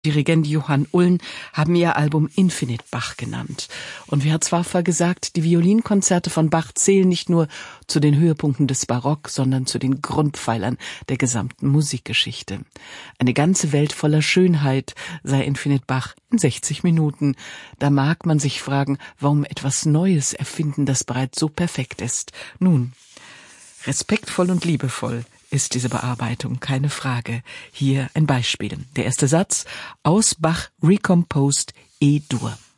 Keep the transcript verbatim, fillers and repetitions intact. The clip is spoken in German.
Dirigent Johann Ullen haben ihr Album Infinite Bach genannt. Und wie hat Zwaffer gesagt, die Violinkonzerte von Bach zählen nicht nur zu den Höhepunkten des Barock, sondern zu den Grundpfeilern der gesamten Musikgeschichte. Eine ganze Welt voller Schönheit sei Infinite Bach in sechzig Minuten. Da mag man sich fragen, warum etwas Neues erfinden, das bereits so perfekt ist. Nun, respektvoll und liebevoll ist diese Bearbeitung, keine Frage. Hier ein Beispiel. Der erste Satz aus Bach Recomposed E-Dur.